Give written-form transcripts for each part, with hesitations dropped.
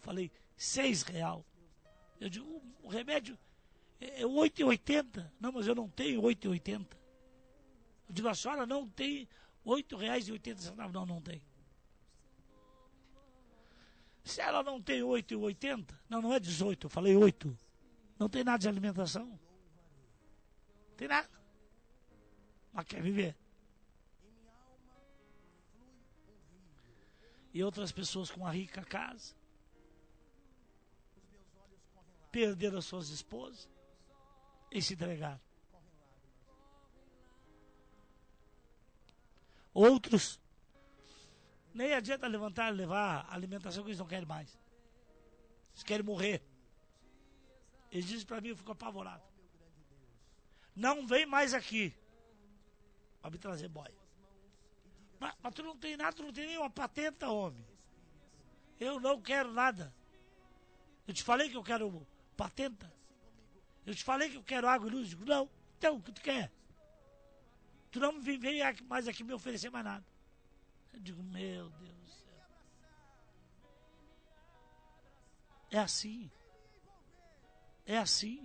Falei, R$6. Eu digo, o remédio é R$8,80. Não, mas eu não tenho R$8,80. Eu digo, a senhora não tem R$8,80? Não, não tem. Se ela não tem 8,80, não é 18, eu falei 8. Não tem nada de alimentação. Não tem nada. Mas quer viver. E outras pessoas com uma rica casa perderam as suas esposas e se entregaram. Outros nem adianta levantar e levar a alimentação que eles não querem mais. Eles querem morrer. Eles dizem para mim, eu fico apavorado. Não vem mais aqui para me trazer boia. Mas tu não tem nada, tu não tem nenhuma patenta, homem. Eu não quero nada. Eu te falei que eu quero patenta? Eu te falei que eu quero água e luz? Não. Então, o que tu quer? Tu não vem mais aqui me oferecer mais nada. Eu digo, meu Deus do céu. É assim. É assim.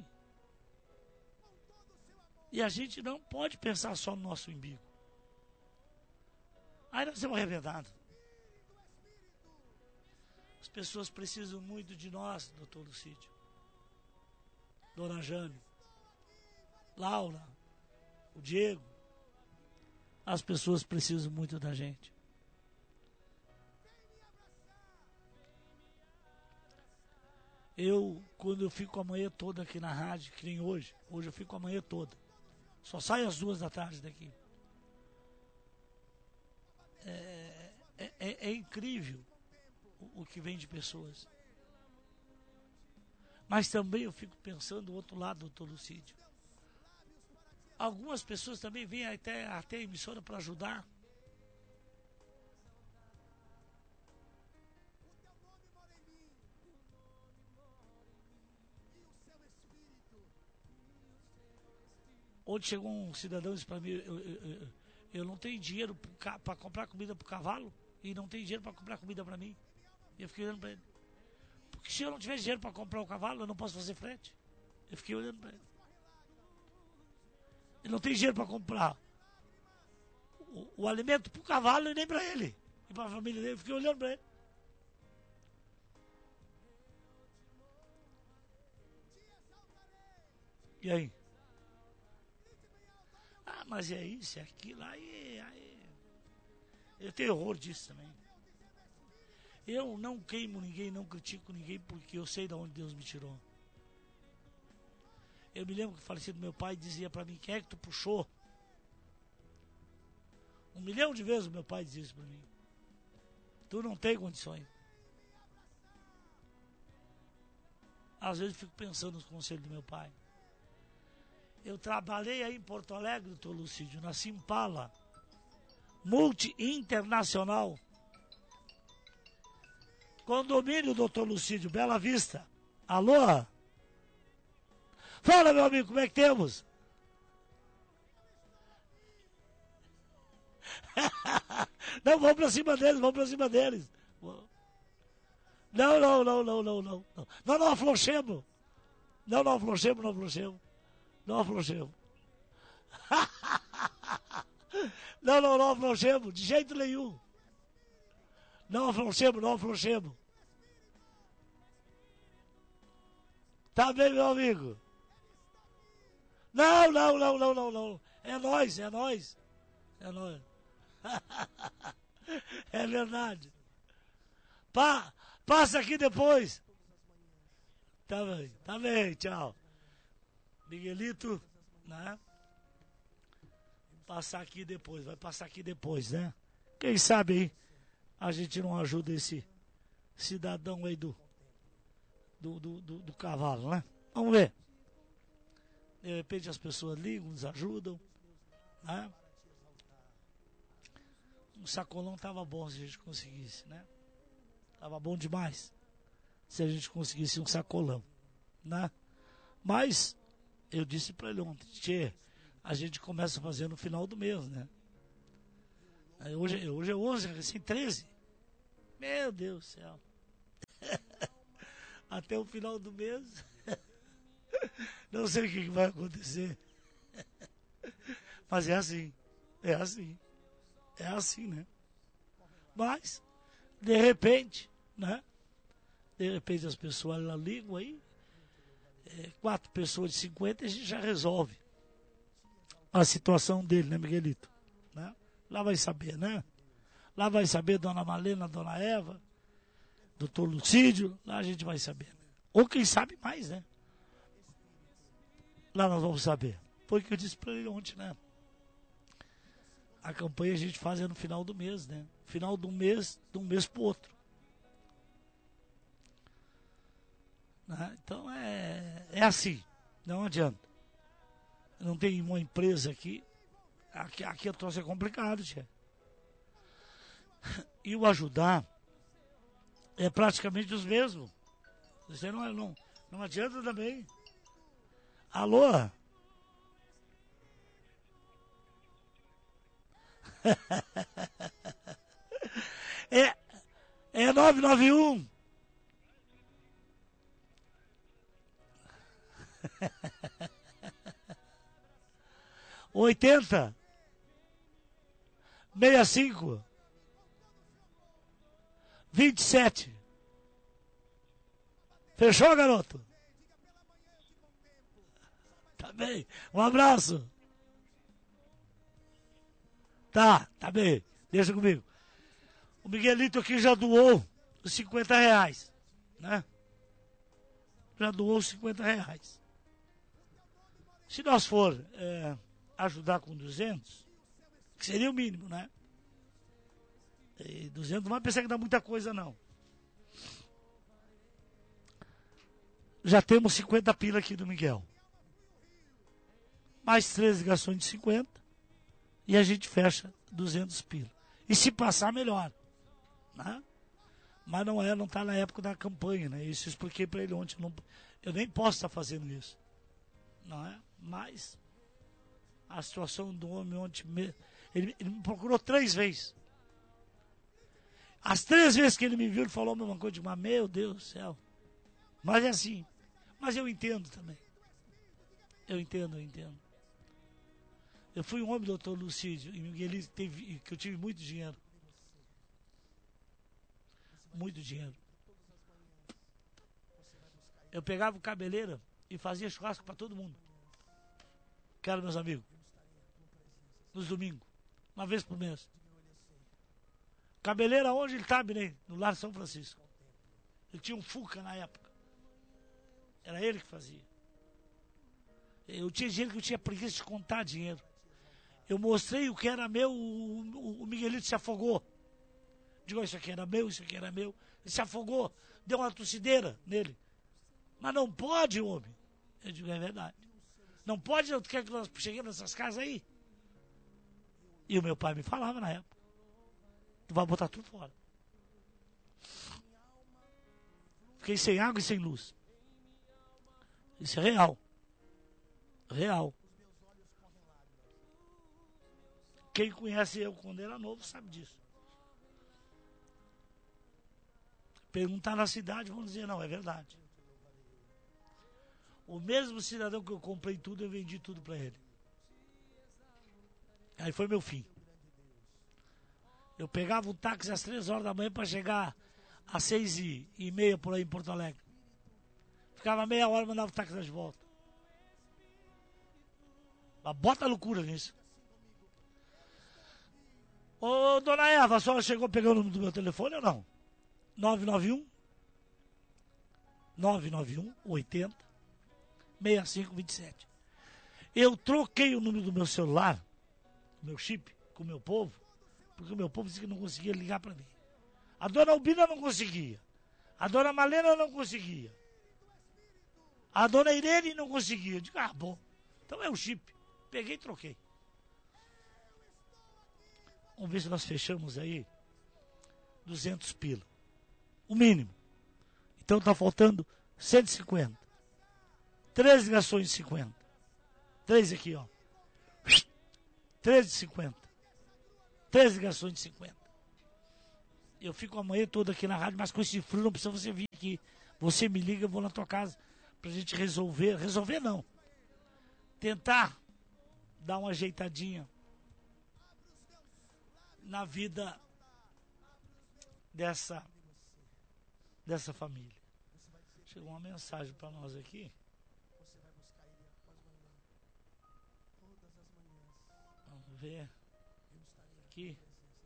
E a gente não pode pensar só no nosso umbigo. Aí nós somos arrebentados. As pessoas precisam muito de nós, doutor Lucídio. Dona Jane, Laura, o Diego. As pessoas precisam muito da gente. Quando eu fico a manhã toda aqui na rádio, que nem hoje eu fico a manhã toda. Só saio às 2h daqui. É incrível o que vem de pessoas. Mas também eu fico pensando do outro lado, doutor Lucídio. Algumas pessoas também vêm até a emissora para ajudar. Ontem chegou um cidadão e disse para mim, eu não tenho dinheiro para comprar comida para o cavalo e não tenho dinheiro para comprar comida para mim. E eu fiquei olhando para ele. Porque se eu não tivesse dinheiro para comprar o cavalo, eu não posso fazer frete. Eu fiquei olhando para ele. Ele não tem dinheiro para comprar o alimento para o cavalo e nem para ele. E para a família dele. Eu fiquei olhando para ele. E aí? Ah, mas é isso, é aquilo. Aí. Eu tenho horror disso também. Eu não queimo ninguém, não critico ninguém, porque eu sei de onde Deus me tirou. Eu me lembro que o falecido meu pai dizia para mim, quem é que tu puxou? 1 milhão de vezes o meu pai dizia isso para mim. Tu não tem condições. Às vezes eu fico pensando nos conselhos do meu pai. Eu trabalhei aí em Porto Alegre, doutor Lucídio, na Simpala, multi-internacional. Condomínio, doutor Lucídio, Bela Vista. Alô? Fala, meu amigo, como é que temos? Não, vamos pra cima deles. Não afrouxemos. Não afrouxemos. Não afrouxemos. Não afrouxemos, de jeito nenhum. Não afrouxemos. Tá bem, meu amigo? Não. É nós. É verdade. Passa aqui depois. Tá bem, tchau. Miguelito, né? Vai passar aqui depois, né? Quem sabe aí a gente não ajuda esse cidadão aí do cavalo, né? Vamos ver. De repente as pessoas ligam, nos ajudam, né? Um sacolão tava bom se a gente conseguisse, né? Tava bom demais se a gente conseguisse um sacolão, né? Mas eu disse para ele ontem, tchê, a gente começa a fazer no final do mês, né? Hoje é 11, recém 13. Meu Deus do céu. até o final do mês. Não sei o que vai acontecer. Mas é assim. É assim. É assim, né? Mas, de repente, né? De repente as pessoas lá ligam aí. 4 pessoas de 50 a gente já resolve a situação dele, né, Miguelito? Né? Lá vai saber, né? Lá vai saber Dona Malena, Dona Eva, Doutor Lucídio, lá a gente vai saber. Né? Ou quem sabe mais, né? Lá nós vamos saber. Foi o que eu disse para ele ontem, né? A campanha a gente faz no final do mês, né? Final de um mês pro outro. Né? Então é assim, não adianta. Não tem uma empresa aqui. Aqui a troço é complicado, tia. E o ajudar é praticamente os mesmos. Você não adianta também. Alô? É 991. Oitenta 65 27. Fechou, garoto? Tá bem. Um abraço. Tá bem. Deixa comigo. O Miguelito aqui já doou os R$50, né? Já doou os R$50. Se nós for ajudar com 200, que seria o mínimo, né? E 200 não vai pensar que dá muita coisa, não. Já temos 50 pila aqui do Miguel. Mais 3 ligações de 50 e a gente fecha 200 pila. E se passar, melhor. Né? Mas não está na época da campanha, né? Isso eu expliquei para ele ontem. Eu nem posso estar fazendo isso. Não é? Mas a situação do homem ontem, ele me procurou 3 vezes. As 3 vezes que ele me viu, ele falou a mesma coisa. Mas, meu Deus do céu. Mas é assim. Mas eu entendo também. Eu entendo. Eu fui um homem, doutor Lucídio, e Miguelito que eu tive muito dinheiro. Muito dinheiro. Eu pegava o cabeleira e fazia churrasco para todo mundo. Que eram meus amigos. Nos domingos. Uma vez por mês. Cabeleira onde ele estava, né? No Lar São Francisco. Ele tinha um Fuca na época. Era ele que fazia. Eu tinha dinheiro que eu tinha preguiça de contar dinheiro. Eu mostrei o que era meu, o Miguelito se afogou. Digo, isso aqui era meu, isso aqui era meu. Ele se afogou, deu uma torcideira nele. Mas não pode, homem. Eu digo, é verdade. Não pode, não quer que nós cheguemos nessas casas aí? E o meu pai me falava na época. Tu vai botar tudo fora. Fiquei sem água e sem luz. Isso é real. Real. Quem conhece eu quando era novo sabe disso. Perguntar na cidade, vão dizer, não, é verdade. O mesmo cidadão que eu comprei tudo, eu vendi tudo para ele. Aí foi meu fim. Eu pegava um táxi às 3 horas da manhã para chegar às 6h30 por aí em Porto Alegre. Ficava meia hora e mandava o táxi de volta. Mas bota loucura nisso. Ô, dona Eva, a senhora chegou pegando o número do meu telefone ou não? 991 80 6527. Eu troquei o número do meu celular, do meu chip, com o meu povo, porque o meu povo disse que não conseguia ligar para mim. A dona Albina não conseguia. A dona Malena não conseguia. A dona Irene não conseguia. Eu digo, bom. Então é o chip. Peguei e troquei. Vamos ver se nós fechamos aí 200 pila. O mínimo. Então está faltando 150. 3 ligações de 50. 3 aqui, ó. 3 de 50. 3 ligações de 50. Eu fico a manhã toda aqui na rádio, mas com esse frio não precisa você vir aqui. Você me liga, eu vou na tua casa pra gente resolver. Resolver não. Tentar dar uma ajeitadinha na vida dessa família. Chegou uma mensagem para nós aqui. Vamos ver. Aqui.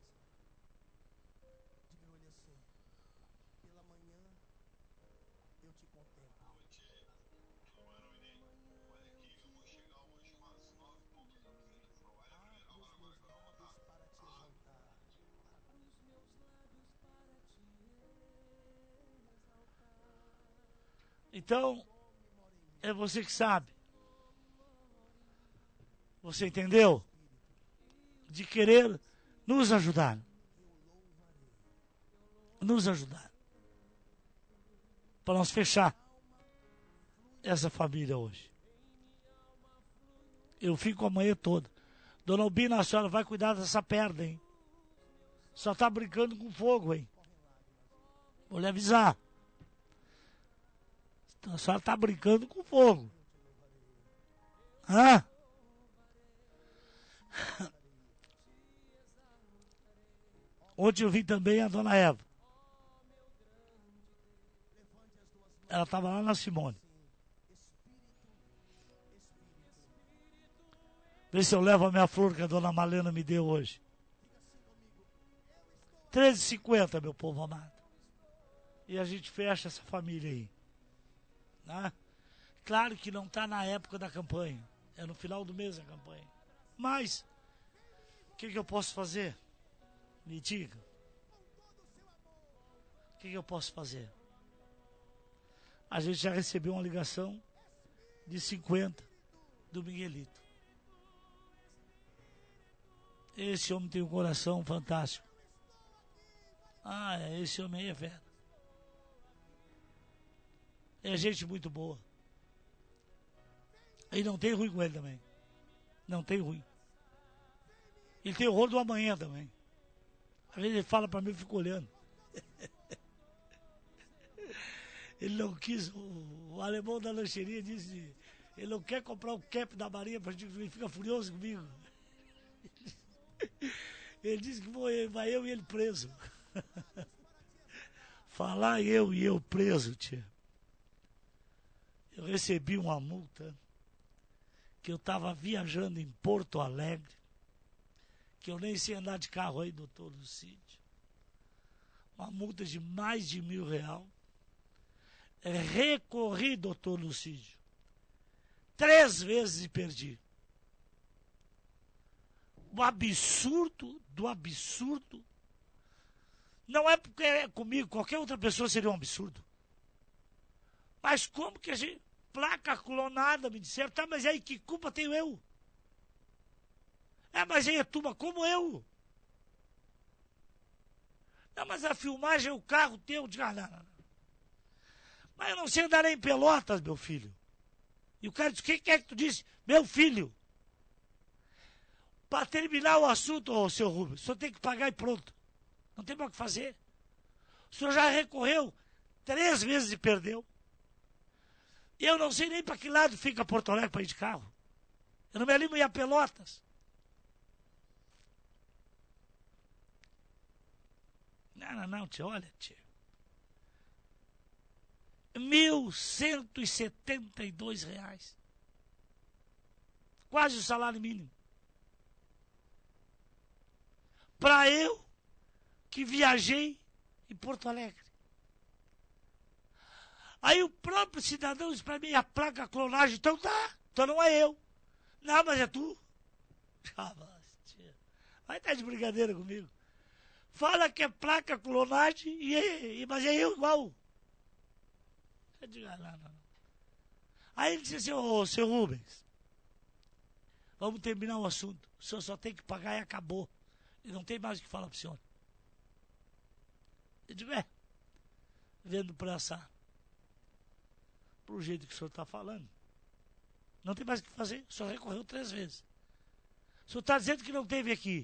Então, é você que sabe. Você entendeu? De querer nos ajudar. Nos ajudar. Para nós fechar essa família hoje. Eu fico a manhã toda. Dona Albina, a senhora vai cuidar dessa perna, hein? Só tá brincando com fogo, hein? Vou lhe avisar. A senhora tá brincando com fogo. Hã? Ontem eu vi também a dona Eva. Ela estava lá na Simone. Vê se eu levo a minha flor que a dona Malena me deu hoje. 13,50, meu povo amado. E a gente fecha essa família aí. Né? Claro que não está na época da campanha. É no final do mês a campanha. Mas, o que eu posso fazer? Me diga. O que eu posso fazer? A gente já recebeu uma ligação de 50 do Miguelito. Esse homem tem um coração fantástico. Esse homem aí é fera. É gente muito boa. E não tem ruim com ele também. Não tem ruim. Ele tem horror do amanhã também. Às vezes ele fala pra mim e eu fico olhando. Ele não quis, o alemão da lancheria disse, ele não quer comprar o cap da Maria, ele fica furioso comigo. Ele disse que vai eu e ele preso. Falar eu e eu preso, tia. Eu recebi uma multa que eu estava viajando em Porto Alegre, que eu nem sei andar de carro aí, doutor Lucídio. Uma multa de mais de R$1.000. Recorri, doutor Lucídio. 3 vezes e perdi. O absurdo do absurdo. Não é porque é comigo, qualquer outra pessoa seria um absurdo. Mas como que a gente... Placa clonada, me disseram. Tá, mas aí que culpa tenho eu? Mas aí é turma como eu. Não, mas a filmagem é o carro teu. Não. Mas eu não sei andar em Pelotas, meu filho. E o cara disse, o que é que tu disse? Meu filho. Para terminar o assunto, seu Rubens, o senhor tem que pagar e pronto. Não tem mais o que fazer. O senhor já recorreu 3 vezes e perdeu. E eu não sei nem para que lado fica Porto Alegre para ir de carro. Eu não me animo a ir a Pelotas. Não, tia, olha, tia. R$1.172. Quase o salário mínimo. Para eu, que viajei em Porto Alegre. Aí o próprio cidadão disse para mim, a placa clonagem, então tá, então não é eu. Não, mas é tu. Vai estar de brincadeira comigo. Fala que é placa clonagem, mas é eu igual. Eu digo, não. Aí ele disse assim, ô, seu Rubens, vamos terminar o assunto. O senhor só tem que pagar e acabou. E não tem mais o que falar pro senhor. Eu digo, vendo por pro jeito que o senhor está falando, não tem mais o que fazer, o senhor recorreu 3 vezes. O senhor está dizendo que não teve aqui.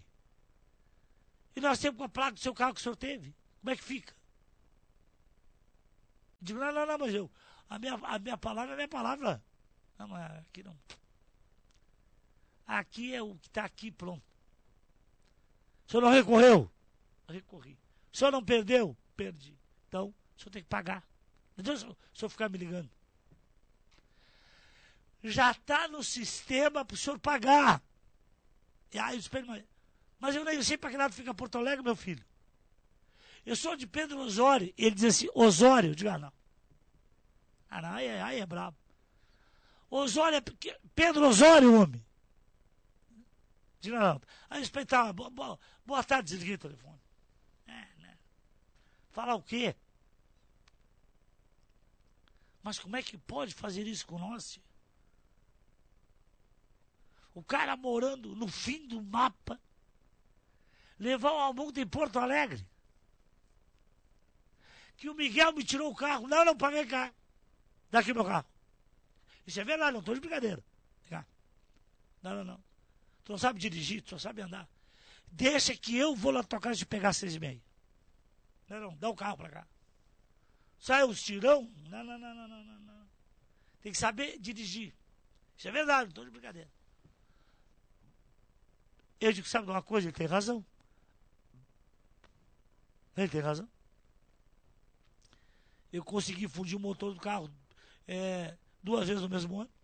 E nós temos com a placa do seu carro que o senhor teve. Como é que fica? Digo, não, mas a minha palavra é a minha palavra. Não, mas aqui não. Aqui é o que está aqui, pronto. O senhor não recorreu? Recorri. O senhor não perdeu? Perdi. Então, o senhor tem que pagar. Não adianta o senhor ficar me ligando. Já está no sistema para o senhor pagar. E aí eu espero, mas eu nem sei para que lado fica Porto Alegre, meu filho. Eu sou de Pedro Osório. Ele diz assim, Osório. Eu digo, não. Não, aí é brabo. Osório é Pedro Osório, homem. Digo, não. Aí respeitava. Boa tarde, desliguei o telefone. Né? Falar o quê? Mas como é que pode fazer isso com nós? O cara morando no fim do mapa, levar uma multa em Porto Alegre. Que o Miguel me tirou o carro. Não paguei carro. Daqui meu carro. Isso é verdade, não estou de brincadeira. Não. Tu não sabe dirigir, tu só sabe andar. Deixa que eu vou lá tocar de pegar 6,5. Não, dá o carro pra cá. Sai os tirão. Não. Tem que saber dirigir. Isso é verdade, não estou de brincadeira. Eu digo, sabe de uma coisa? Ele tem razão. Ele tem razão. Eu consegui fundir o motor do carro 2 vezes no mesmo ano.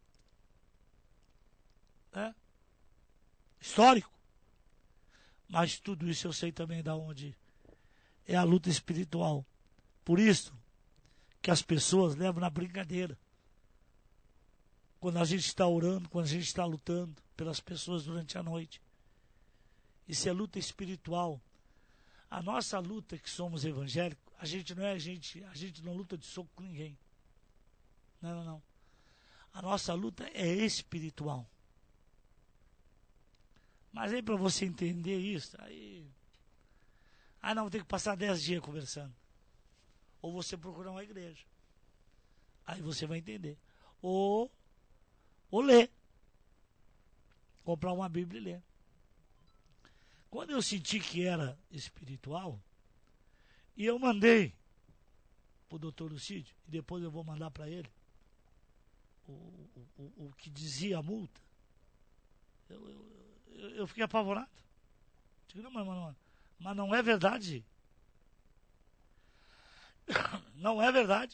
Histórico. Mas tudo isso eu sei também da onde é a luta espiritual. Por isso que as pessoas levam na brincadeira. Quando a gente está orando, quando a gente está lutando pelas pessoas durante a noite. Isso é luta espiritual. A nossa luta que somos evangélicos, a gente não luta de soco com ninguém. Não. A nossa luta é espiritual. Mas aí para você entender isso, aí não, tem que passar 10 dias conversando. Ou você procurar uma igreja. Aí você vai entender. Ou ler. Comprar uma Bíblia e ler. Quando eu senti que era espiritual, e eu mandei para o doutor Lucídio, e depois eu vou mandar para ele, o que dizia a multa, eu fiquei apavorado. Digo, não, mas não é verdade. Não é verdade.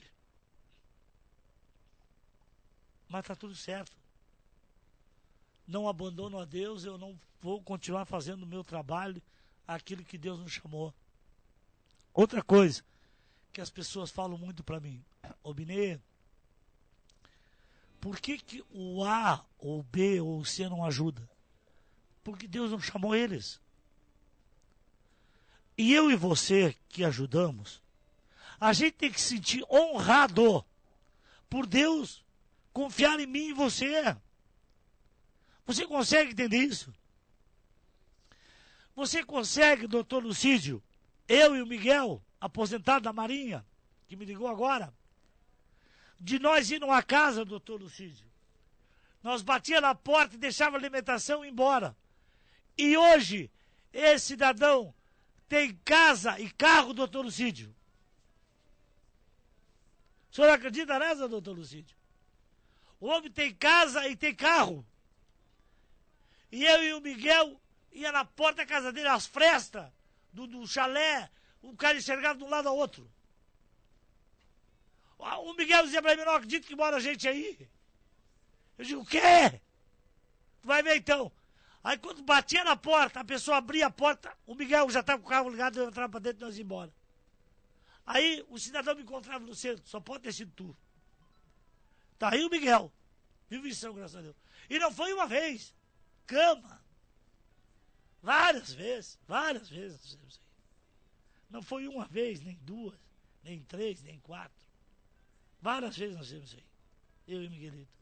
Mas está tudo certo. Não abandono a Deus, eu não vou continuar fazendo o meu trabalho, aquilo que Deus nos chamou. Outra coisa que as pessoas falam muito para mim, Binê, por que o A, ou B, ou C não ajuda? Porque Deus não chamou eles. E eu e você que ajudamos, a gente tem que se sentir honrado por Deus confiar em mim e você. Você consegue entender isso? Você consegue, doutor Lucídio, eu e o Miguel, aposentado da Marinha, que me ligou agora, de nós ir numa casa, doutor Lucídio. Nós batia na porta e deixava a alimentação e ir embora. E hoje, esse cidadão tem casa e carro, doutor Lucídio. O senhor acredita nessa, doutor Lucídio? O homem tem casa e tem carro. E eu e o Miguel ia na porta da casa dele, as frestas do chalé, o cara enxergava de um lado ao outro. O Miguel dizia pra mim, não acredito que mora gente aí. Eu digo, o quê? Tu vai ver então. Aí quando batia na porta, a pessoa abria a porta, o Miguel já estava com o carro ligado, eu entrava pra dentro e nós ia embora. Aí o cidadão me encontrava no centro, só pode ter sido tu. Tá aí o Miguel. Vive em São, graças a Deus. E não foi uma vez. Cama. Várias vezes. Não foi uma vez, nem 2, nem 3, nem 4. Várias vezes nós fizemos isso aí. Eu e o Miguelito.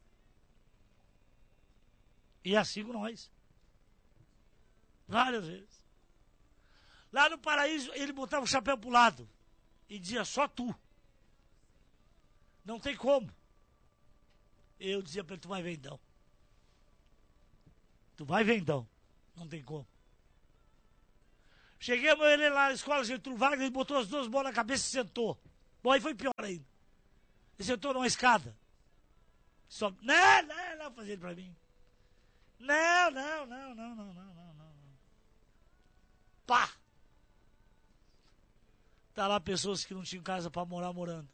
E assim com nós. Várias vezes. Lá no Paraíso, ele botava o chapéu pro lado. E dizia, só tu. Não tem como. Eu dizia para ele, tu vai ver então. Tu vai ver então. Não tem como. Cheguei ele lá na escola, Getúlio Vargas, ele botou as 2 mãos na cabeça e sentou. Bom, aí foi pior ainda. Ele sentou numa escada. Só, não, fazia ele pra mim. Não. Pá! Tá lá pessoas que não tinham casa pra morar morando.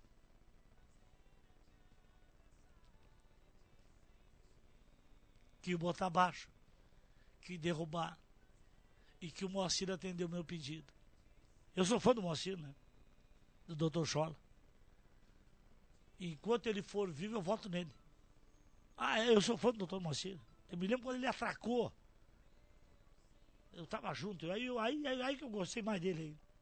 Que ia botar abaixo. Que ia derrubar. E que o Moacir atendeu meu pedido. Eu sou fã do Moacir, né? Do Dr. Schola. Enquanto ele for vivo, eu voto nele. Eu sou fã do Dr. Moacir. Eu me lembro quando ele atracou. Eu tava junto. Aí que eu gostei mais dele aí.